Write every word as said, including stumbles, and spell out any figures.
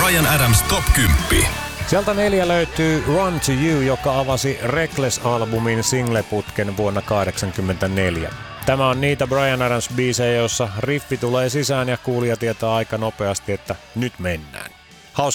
Bryan Adams Top kymmenen. Sieltä neljä löytyy Run to You, joka avasi Reckless-albumin singleputken vuonna kahdeksankymmentäneljä. Tämä on niitä Bryan Adams-biisejä, joissa riffi tulee sisään ja kuulija tietää aika nopeasti, että nyt mennään.